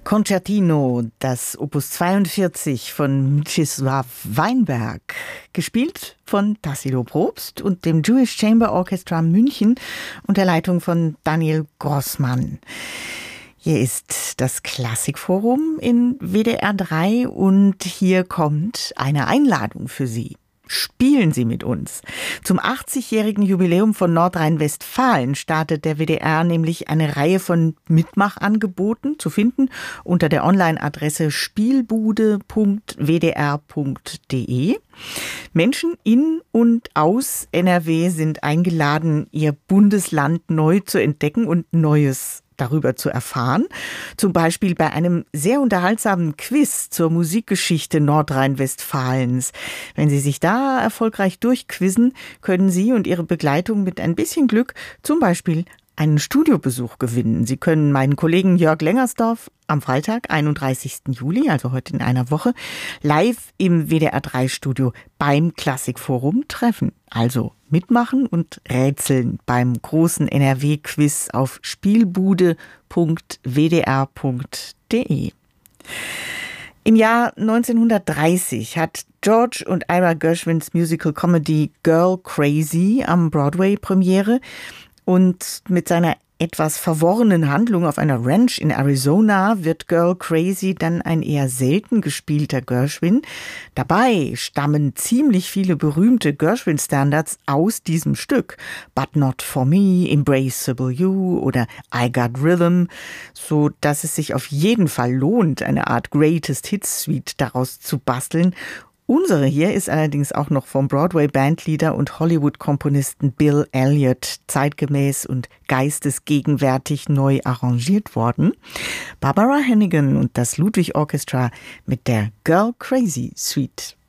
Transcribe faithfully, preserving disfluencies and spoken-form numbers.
Concertino, das Opus zweiundvierzig von Mstislav Weinberg, gespielt von Tassilo Probst und dem Jewish Chamber Orchestra München unter Leitung von Daniel Grossmann. Hier ist das Klassikforum in W D R drei und hier kommt eine Einladung für Sie. Spielen Sie mit uns. Zum achtzigjährigen Jubiläum von Nordrhein-Westfalen startet der W D R nämlich eine Reihe von Mitmachangeboten, zu finden unter der Online-Adresse spielbude punkt w d r punkt d e. Menschen in und aus N R W sind eingeladen, ihr Bundesland neu zu entdecken und Neues darüber zu erfahren. Zum Beispiel bei einem sehr unterhaltsamen Quiz zur Musikgeschichte Nordrhein-Westfalens. Wenn Sie sich da erfolgreich durchquizzen, können Sie und Ihre Begleitung mit ein bisschen Glück zum Beispiel einen Studiobesuch gewinnen. Sie können meinen Kollegen Jörg Lengersdorf am Freitag, einunddreißigsten Juli, also heute in einer Woche, live im W D R drei Studio beim Klassikforum treffen. Also mitmachen und rätseln beim großen N R W-Quiz auf spielbude punkt w d r punkt d e. Im Jahr neunzehnhundertdreißig hat George und Ira Gershwins Musical Comedy Girl Crazy am Broadway Premiere. Und mit seiner etwas verworrenen Handlung auf einer Ranch in Arizona wird Girl Crazy dann ein eher selten gespielter Gershwin. Dabei stammen ziemlich viele berühmte Gershwin-Standards aus diesem Stück. But Not For Me, Embraceable You oder I Got Rhythm, so dass es sich auf jeden Fall lohnt, eine Art Greatest Hits Suite daraus zu basteln. Unsere hier ist allerdings auch noch vom Broadway-Bandleader und Hollywood-Komponisten Bill Elliott zeitgemäß und geistesgegenwärtig neu arrangiert worden. Barbara Hannigan und das Ludwig Orchestra mit der Girl Crazy Suite.